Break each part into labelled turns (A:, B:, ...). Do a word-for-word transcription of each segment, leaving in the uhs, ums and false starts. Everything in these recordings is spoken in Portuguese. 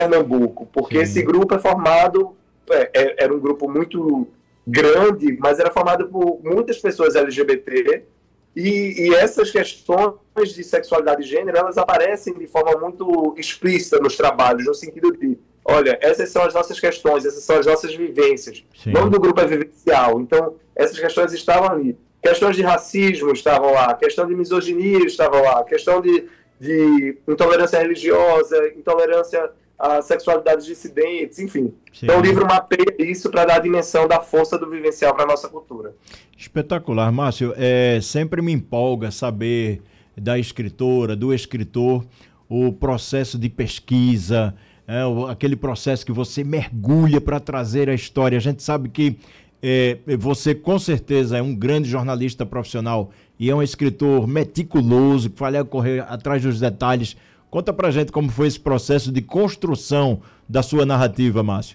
A: Pernambuco, porque
B: Sim.
A: esse grupo é formado, é, é, era um grupo muito grande, mas era formado por muitas pessoas L G B T, e, e essas questões de sexualidade e gênero, elas aparecem de forma muito explícita nos trabalhos, no sentido de, olha, essas são as nossas questões, essas são as nossas vivências. O nome
B: Sim.
A: do grupo é vivencial, então essas questões estavam ali. Questões de racismo estavam lá, questão de misoginia estavam lá, questão de, de intolerância religiosa, intolerância a sexualidades dissidentes, enfim. Então o
B: Sim.
A: livro mapeia isso para dar a dimensão da força do vivencial para a nossa cultura.
B: Espetacular, Márcio. É, sempre me empolga saber da escritora, do escritor, o processo de pesquisa, é, o- aquele processo que você mergulha para trazer a história. A gente sabe que é, você com certeza é um grande jornalista profissional e é um escritor meticuloso, que vai correr atrás dos detalhes. Conta pra gente como foi esse processo de construção da sua narrativa, Márcio.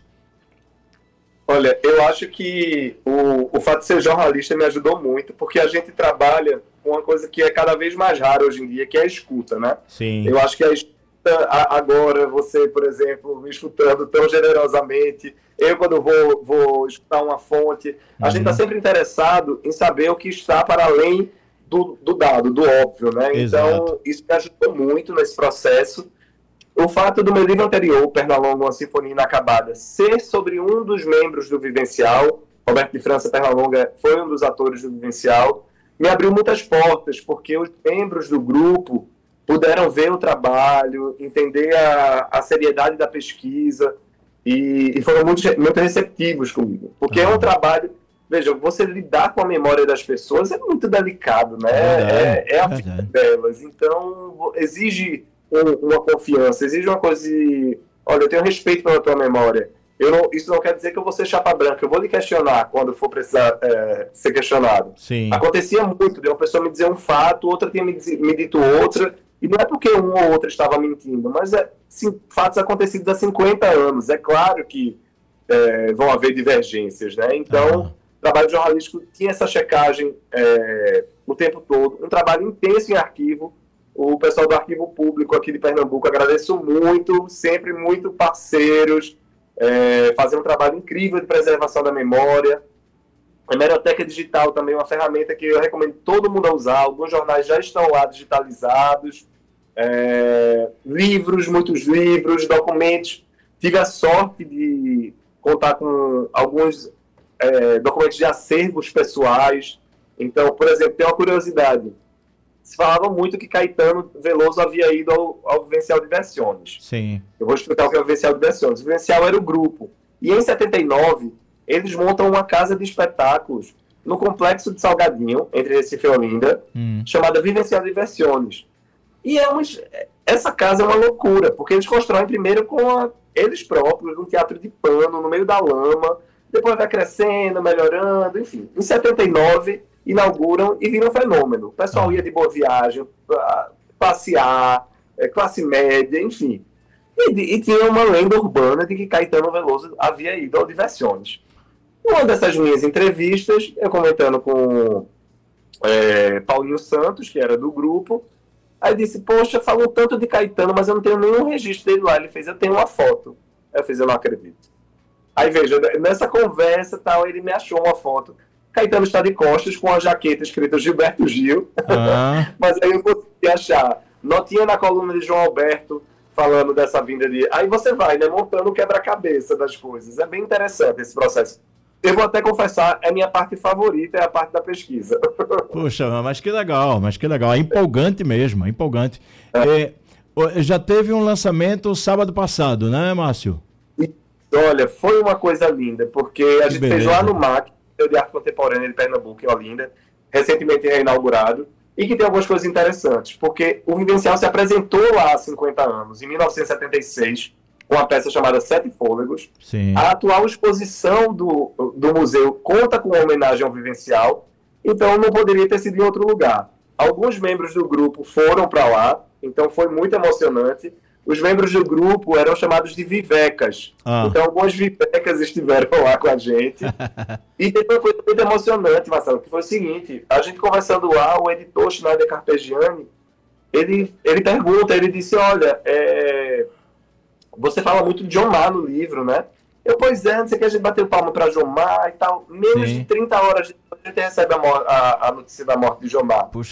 A: Olha, eu acho que o, o fato de ser jornalista me ajudou muito, porque a gente trabalha com uma coisa que é cada vez mais rara hoje em dia, que é a escuta, né?
B: Sim.
A: Eu acho que a escuta, a- agora, você, por exemplo, me escutando tão generosamente, eu quando vou, vou escutar uma fonte, a gente está
B: Uhum.
A: sempre interessado em saber o que está para além do, do dado, do óbvio, né?
B: Exato.
A: Então, isso me ajudou muito nesse processo. O fato do meu livro anterior, o Pernalonga, uma Sinfonia Inacabada, ser sobre um dos membros do Vivencial, Roberto de França Pernalonga foi um dos atores do Vivencial, me abriu muitas portas, porque os membros do grupo puderam ver o trabalho, entender a, a seriedade da pesquisa, e, e foram muito, muito receptivos comigo. Porque é um
B: Ah,
A: trabalho, veja, você lidar com a memória das pessoas é muito delicado, né?
B: é verdade,
A: É, é
B: é
A: a vida
B: verdade.
A: delas. Então, exige um- uma confiança, exige uma coisa de, olha, eu tenho respeito pela tua memória. Eu não, isso não quer dizer que eu vou ser chapa branca, eu vou lhe questionar quando for precisar é, ser questionado.
B: Sim.
A: Acontecia muito de uma pessoa me dizer um fato, outra tinha me, diz- me dito outra, e não é porque um ou outro estava mentindo, mas é sim, fatos acontecidos há cinquenta anos. É claro que é, vão haver divergências, né? Então,
B: Ah,
A: o trabalho jornalístico tinha essa checagem é, o tempo todo, um trabalho intenso em arquivo. O pessoal do Arquivo Público aqui de Pernambuco, agradeço muito, sempre muito parceiros, é, fazendo um trabalho incrível de preservação da memória. A Hemeroteca Digital também é uma ferramenta que eu recomendo todo mundo a usar. Alguns jornais já estão lá digitalizados. É, livros, muitos livros, documentos. Tive a sorte de contar com alguns é, documentos de acervos pessoais. Então, por exemplo, tem uma curiosidade. Se falava muito que Caetano Veloso havia ido ao, ao Vivencial Diversiones.
B: sim.
A: Eu vou explicar o que é o Vivencial Diversiones. O Vivencial era o grupo. E em setenta e nove, eles montam uma casa de espetáculos no complexo de Salgadinho, entre Recife e Olinda,
B: Hum.
A: chamada Vivencial Diversiones. E é uma, essa casa é uma loucura, porque eles constroem primeiro com a, eles próprios, um teatro de pano, no meio da lama, depois vai crescendo, melhorando, enfim. Em setenta e nove, inauguram e vira um fenômeno. O pessoal ia
B: Ah,
A: de Boa Viagem, classe A, classe média, enfim. E, e tinha uma lenda urbana de que Caetano Veloso havia ido ao Diversiones. Uma dessas minhas entrevistas, eu comentando com é, Paulinho Santos, que era do grupo, aí disse, poxa, falou tanto de Caetano, mas eu não tenho nenhum registro dele lá. Ele fez, eu tenho uma foto. Eu fiz, eu não acredito. Aí veja, nessa conversa tal, ele me achou uma foto. Caetano está de costas com a jaqueta escrita Gilberto Gil,
B: ah,
A: mas aí eu consegui achar notinha na coluna de João Alberto falando dessa vinda de... Aí você vai, né, montando o quebra-cabeça das coisas. É bem interessante esse processo. Eu vou até confessar, é a minha parte favorita, é a parte da pesquisa.
B: poxa, mas que legal, mas que legal. É empolgante mesmo, é empolgante. É, o- já teve um lançamento sábado passado, né, Márcio?
A: E, olha, foi uma coisa linda, porque a
B: Que
A: gente fez lá
B: beleza.
A: no MAC, Museu de Arte Contemporânea de Pernambuco, em Olinda, recentemente reinaugurado, e que tem algumas coisas interessantes, porque o Vivencial se apresentou lá há cinquenta anos, em mil novecentos e setenta e seis, com uma peça chamada Sete Fôlegos.
B: Sim.
A: A atual exposição do, do museu conta com uma homenagem ao Vivencial, então não poderia ter sido em outro lugar. Alguns membros do grupo foram para lá, então foi muito emocionante. Os membros do grupo eram chamados de vivecas.
B: Ah,
A: Então, algumas vivecas estiveram lá com a gente. E teve uma coisa muito emocionante, Marcelo, que foi o seguinte: a gente conversando lá, o editor Schneider Carpegiani, ele, ele pergunta, ele disse: olha, é, Você fala muito de Jomar no livro, né? Eu, pois é, não sei o que, a gente bateu palma para Jomar e tal. Menos Sim. de trinta horas depois a gente recebe a, a, a notícia da morte de Jomar.
B: Puxa